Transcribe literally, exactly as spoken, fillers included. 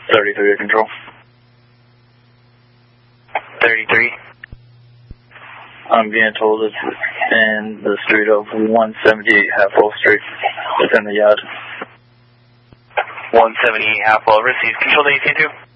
thirty-three to control. thirty-three. I'm being told it's in the street of one seventy-eight Half-Wall Street. It's in the yard. one seventy-eight Half-Wall, received. Control to A C two.